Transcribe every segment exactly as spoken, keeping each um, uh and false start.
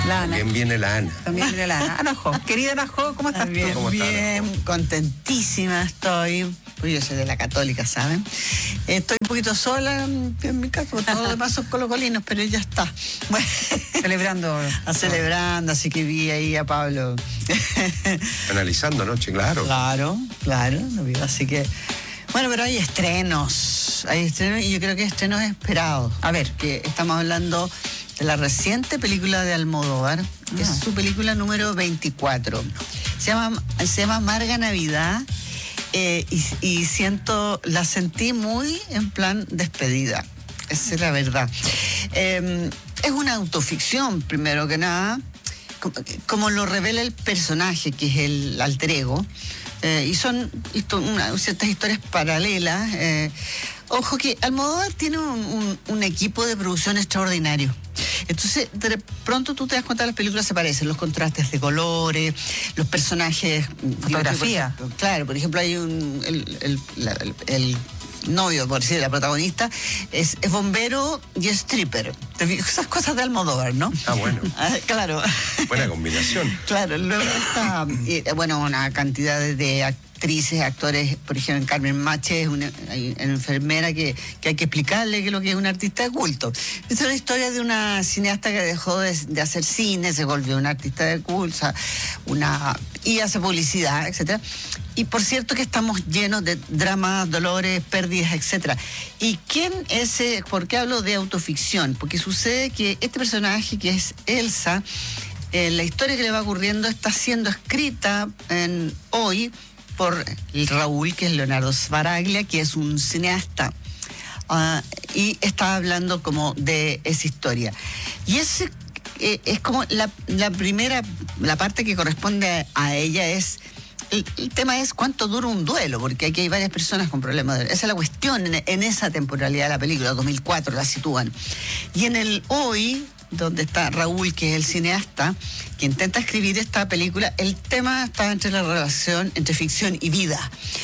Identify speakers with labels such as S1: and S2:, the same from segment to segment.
S1: La Ana.
S2: También viene la Ana.
S1: También viene la Ana. Ana Jo. Querida Ana Jo, ¿cómo estás
S3: bien,
S1: tú?
S2: ¿Cómo estás,
S3: bien,
S2: Ana Jo?
S3: contentísima estoy. Pues yo soy de la Católica, ¿saben? Estoy un poquito sola en, en mi casa, todos los demás son colocolinos, pero ya está. Bueno,
S1: Celebrando.
S3: a celebrando, así que vi ahí a Pablo.
S2: Analizando anoche, claro.
S3: Claro, claro, lo vi, así que... Bueno, pero hay estrenos, hay estrenos y yo creo que estrenos esperados. A ver, que estamos hablando de la reciente película de Almodóvar, que es su película número veinticuatro. Se llama, se llama Amarga Navidad eh, y, y siento, la sentí muy en plan despedida, esa es la verdad. Eh, es una autoficción, primero que nada, como, como lo revela el personaje, que es el alter ego. Eh, y son histo- una, ciertas historias paralelas. Eh, ojo que Almodóvar tiene un, un, un equipo de producción extraordinario. Entonces, de pronto tú te das cuenta que las películas se parecen, los contrastes de colores, los personajes...
S1: Fotografía.
S3: Por ejemplo, claro, por ejemplo, hay un... el, el, la- el- el novio, por decir, la protagonista, es, es bombero y es stripper. Te fijas, esas cosas de Almodóvar, ¿no?
S2: Ah, bueno.
S3: Ah, claro.
S2: Buena combinación.
S3: Claro, luego está, eh, bueno, una cantidad de, de actrices, actores, por ejemplo, Carmen Mache es una, hay una enfermera que, que hay que explicarle que es lo que es un artista de culto. Es una historia de una cineasta que dejó de, de hacer cine, se volvió una artista de culto, una, y hace publicidad, etcétera. Y por cierto que estamos llenos de dramas, dolores, pérdidas, etcétera. ¿Y quién es, eh, por qué hablo de autoficción? Porque sucede que este personaje que es Elsa, eh, la historia que le va ocurriendo está siendo escrita en, hoy por el Raúl, que es Leonardo Sbaraglia, que es un cineasta. Uh, y está hablando como de esa historia. Y ese eh, es como la, la primera, la parte que corresponde a, a ella es... El, el tema es cuánto dura un duelo, porque aquí hay varias personas con problemas de duelo. Esa es la cuestión en, en esa temporalidad de la película, dos mil cuatro la sitúan. Y en el hoy, donde está Raúl, que es el cineasta, que intenta escribir esta película, el tema está entre la relación entre ficción y vida,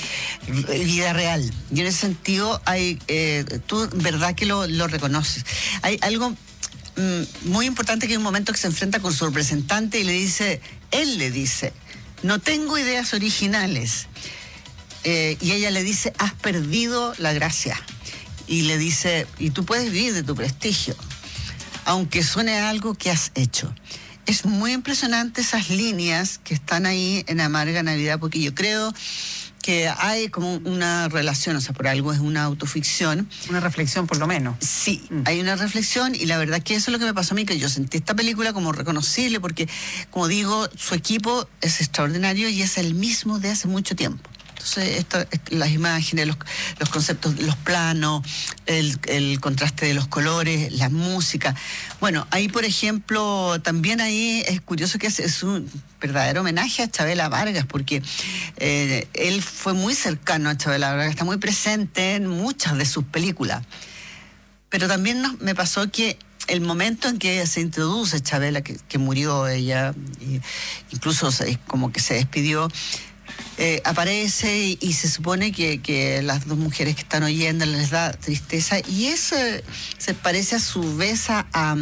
S3: vida real. Y en ese sentido, hay eh, tú, verdad que lo, lo reconoces. Hay algo mm, muy importante, que hay un momento que se enfrenta con su representante y le dice, él le dice, no tengo ideas originales. Eh, y ella le dice, has perdido la gracia. Y le dice, y tú puedes vivir de tu prestigio, aunque suene a algo que has hecho. Es muy impresionante esas líneas que están ahí en Amarga Navidad, porque yo creo que hay como una relación, o sea, por algo es una autoficción.
S1: Una reflexión, por lo menos.
S3: Sí,
S1: Mm.
S3: hay una reflexión, y la verdad que eso es lo que me pasó a mí, que yo sentí esta película como reconocible, porque, como digo, su equipo es extraordinario y es el mismo de hace mucho tiempo. Entonces, esto, las imágenes, los, los conceptos, los planos, el, el contraste de los colores, la música. Bueno, ahí, por ejemplo, también ahí es curioso que es, es un verdadero homenaje a Chabela Vargas, porque eh, él fue muy cercano a Chabela Vargas, está muy presente en muchas de sus películas. Pero también nos, me pasó que el momento en que se introduce Chabela, que, que murió ella, y incluso se, como que se despidió, Eh, aparece y, y se supone que, que las dos mujeres que están oyendo les da tristeza, y eso se parece a su vez a, a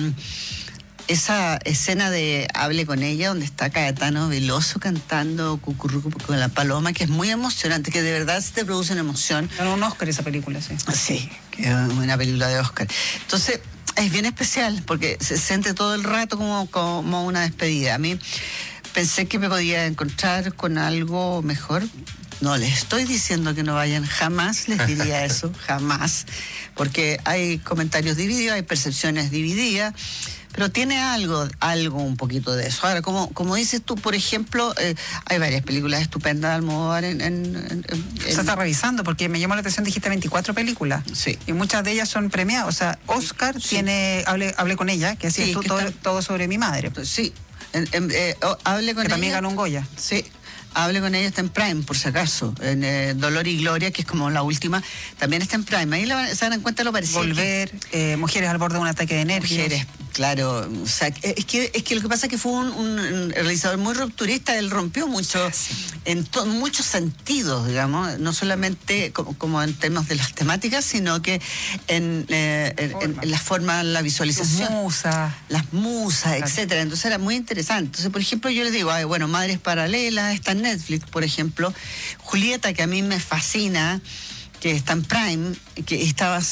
S3: esa escena de Hable con ella, donde está Caetano Veloso cantando Cucurruco con la paloma, que es muy emocionante, que de verdad se te produce una emoción.
S1: Ganó un Oscar esa película, sí.
S3: Sí, que es una película de Oscar. Entonces, es bien especial, porque se siente todo el rato como, como una despedida. A mí pensé que me podía encontrar con algo mejor. No les estoy diciendo que no vayan, jamás les diría eso, jamás, porque hay comentarios divididos, hay percepciones divididas, pero tiene algo, algo un poquito de eso. Ahora, como, como dices tú, por ejemplo, eh, hay varias películas estupendas de Almodóvar en... en, en, en
S1: Se está revisando, porque me llamó la atención, dijiste veinticuatro películas.
S3: Sí.
S1: Y muchas de ellas son premiadas. O sea, Oscar
S3: Sí.
S1: tiene, hablé, hablé con ella, que hacía
S3: Sí,
S1: tú
S3: que
S1: todo,
S3: está-
S1: todo sobre mi madre.
S3: Sí, en, en, eh, oh, hable con
S1: Que
S3: ella.
S1: también ganó un Goya.
S3: Sí, Hable con ella, está en Prime, por si acaso. En eh, Dolor y Gloria, que es como la última, también está en Prime. Ahí la, se dan cuenta lo parecido.
S1: Volver, eh, Mujeres al borde de un ataque de nervios.
S3: Mujeres, Claro, o sea, es que, es que lo que pasa es que fue un, un realizador muy rupturista, él rompió mucho, en to, muchos sentidos, digamos, no solamente como, como en términos de las temáticas, sino que en, eh, en, en, en la forma, la visualización.
S1: Sus musas.
S3: Las musas, claro, etcétera. Entonces era muy interesante. Entonces, por ejemplo, yo le digo, ay, bueno, Madres Paralelas, está en Netflix, por ejemplo. Julieta, que a mí me fascina, que está en Prime, que estaba